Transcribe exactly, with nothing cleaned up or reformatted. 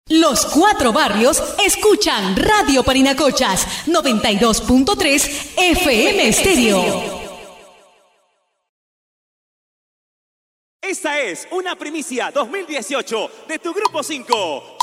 Los cuatro barrios escuchan Radio Parinacochas, noventa y dos punto tres F M Estéreo. Esta es una primicia dos mil dieciocho de tu Grupo cinco.